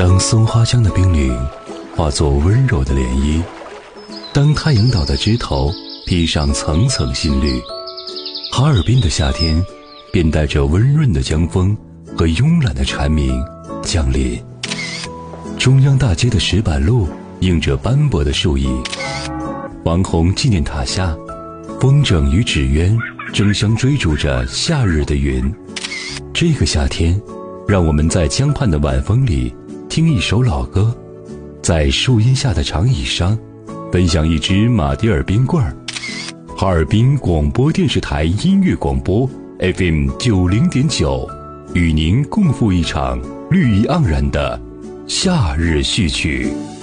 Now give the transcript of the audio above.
当松花江的冰凌化作温柔的涟漪，当太阳岛的枝头披上层层新绿，哈尔滨的夏天便带着温润的江风和慵懒的蝉鸣降临。中央大街的石板路映着斑驳的树影，王洪纪念塔下，风筝与纸鸢争相追逐着夏日的云。这个夏天，让我们在江畔的晚风里听一首老歌，在树荫下的长椅上分享一支马迭尔冰棍儿。哈尔滨广播电视台音乐广播 FM90.9，与您共赴一场绿意盎然的夏日序曲。